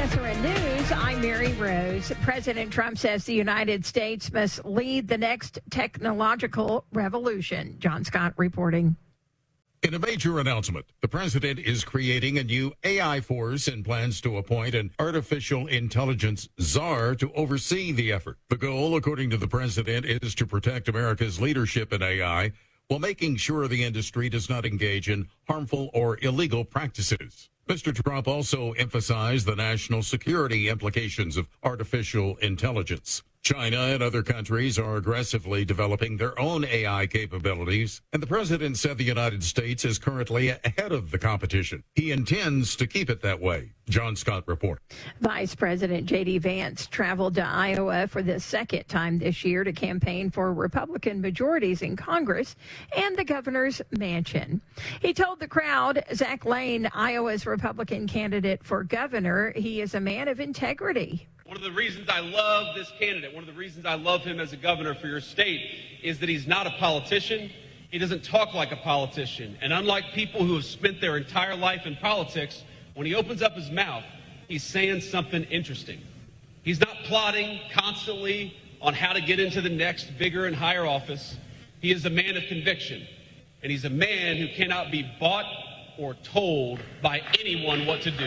SRN News, I'm Mary Rose. President Trump says the United States must lead the next technological revolution. John Scott reporting. In a major announcement, the president is creating a new AI force and plans to appoint an artificial intelligence czar to oversee the effort. The goal, according to the president, is to protect America's leadership in AI while making sure the industry does not engage in harmful or illegal practices. Mr. Trump also emphasized the national security implications of artificial intelligence. China and other countries are aggressively developing their own AI capabilities, and the president said the United States is currently ahead of the competition. He intends to keep it that way. John Scott reports. Vice President J.D. Vance traveled to Iowa for the second time this year to campaign for Republican majorities in Congress and the governor's mansion. He told the crowd, Zach Lane, Iowa's Republican candidate for governor, he is a man of integrity. One of the reasons I love this candidate, one of the reasons I love him as a governor for your state, is that he's not a politician. He doesn't talk like a politician. And unlike people who have spent their entire life in politics, when he opens up his mouth, he's saying something interesting. He's not plotting constantly on how to get into the next bigger and higher office. He is a man of conviction, and he's a man who cannot be bought or told by anyone what to do.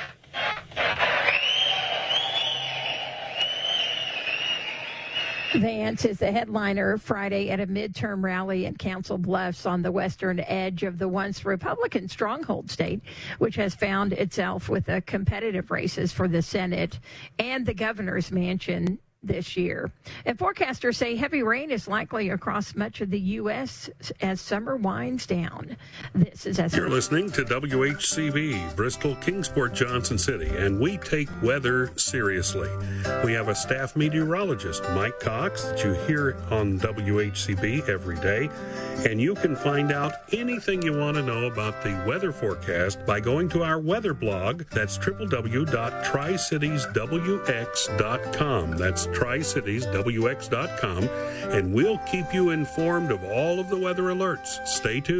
Vance is the headliner Friday at a midterm rally in Council Bluffs on the western edge of the once Republican stronghold state, which has found itself with competitive races for the Senate and the governor's mansion this year. And forecasters say heavy rain is likely across much of the U.S. as summer winds down. This is You're listening to WHCB, Bristol, Kingsport, Johnson City, and we take weather seriously. We have a staff meteorologist, Mike Cox, that you hear on WHCB every day, and you can find out anything you want to know about the weather forecast by going to our weather blog. That's www.tricitieswx.com. That's tricitieswx.com, and we'll keep you informed of all of the weather alerts. Stay tuned.